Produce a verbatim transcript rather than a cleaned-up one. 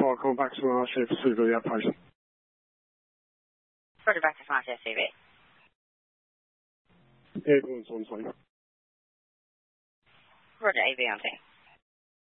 svar, kommer back som har chef syd och hjälp här. Roger, back to Smash S C V. Egon Sonsson. Roger, A V on team.